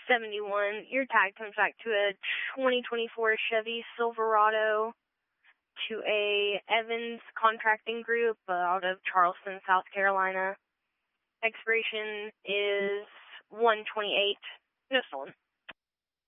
71. Your tag comes back to a 2024 Chevy Silverado to a Evans Contracting Group out of Charleston, South Carolina. Expiration is 1/28. No stolen.